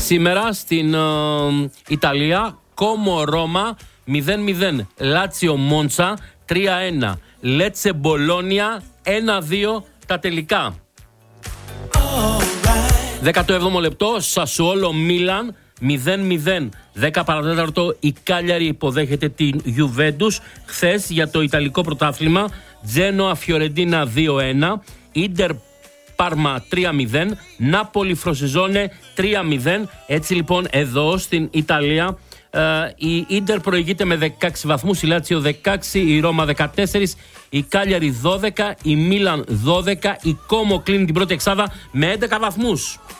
Σήμερα στην Ιταλία, Κόμο Ρώμα 0-0, Λάτσιο Μόντσα 3-1, Λέτσε Μπολόνια 1-2 τα τελικά. 17ο λεπτό, Σασουόλο Μίλαν 0-0. 10 παρατέταρτο, η Κάλιαρη υποδέχεται την Γιουβέντους. Χθες για το Ιταλικό πρωτάθλημα, Τζένοα Φιωρεντίνα 2-1, Ίντερ Πάρμα 3-0, Νάπολη Φροσιζόνε 3-0. Έτσι λοιπόν εδώ στην Ιταλία η Ίντερ προηγείται με 16 βαθμούς, η Λάτσιο 16, η Ρώμα 14, η Κάλιαρη 12, η Μίλαν 12, η Κόμο κλείνει την πρώτη εξάδα με 11 βαθμούς.